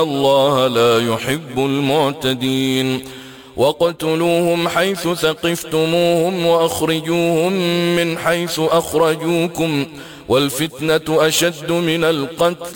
الله لا يحب المعتدين واقتلوهم حيث ثقفتموهم وأخرجوهم من حيث أخرجوكم والفتنة أشد من القتل